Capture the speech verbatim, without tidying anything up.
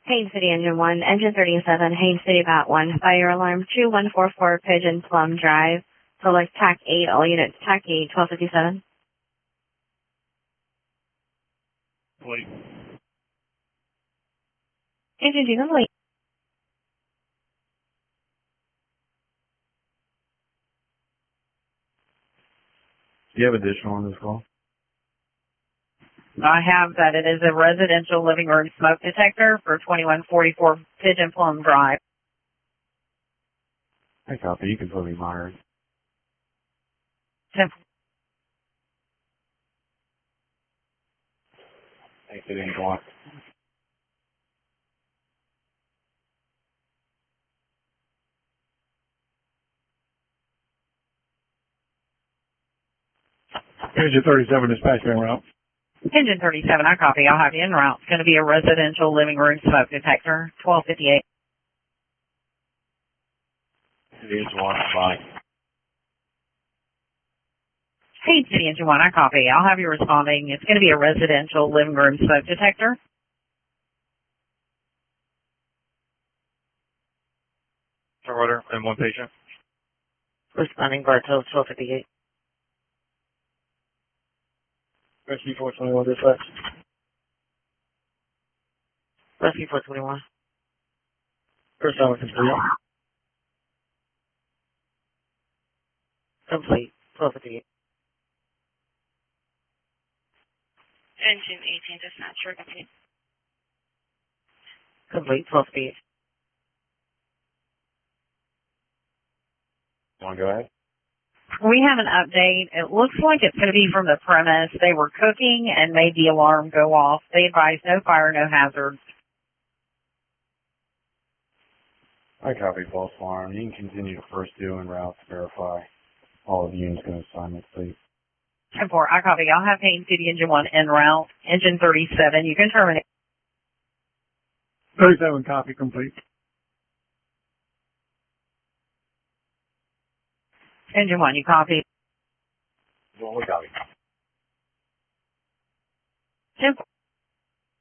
Haines City Engine one, Engine thirty-seven, Haines City Bat one, fire alarm two one four four Pigeon Plum Drive. Select T A C eight, all units, T A C eight, twelve fifty-seven. Wait. Engine two complete. Do you have additional on this call? I have that it is a residential living room smoke detector for twenty-one forty-four Pigeon Plum Drive. I copy. You can put me Myers. Temp- Thanks, it didn't go on. Engine thirty-seven dispatch en route. Engine thirty-seven, I copy. I'll have you en route. It's going to be a residential living room smoke detector, twelve fifty-eight. It is one five. Hey, City Engine one, I copy. I'll have you responding. It's going to be a residential living room smoke detector. Order and one patient. Responding, Bartos, twelve fifty-eight. Rescue four twenty-one dispatch. Rescue four twenty-one. First time with three. Complete, twelve fifty-eight. Engine eighteen, dispatcher, complete. Complete, twelve fifty-eight. Want to go ahead? We have an update. It looks like it's going to be from the premise. They were cooking and made the alarm go off. They advised no fire, no hazards. I copy false alarm. You can continue to first do en route to verify all of the units going to assignment, please. ten four, I copy. I'll have Haines City Engine one en route. Engine thirty-seven, you can terminate. thirty-seven copy complete. Engine one, you copy.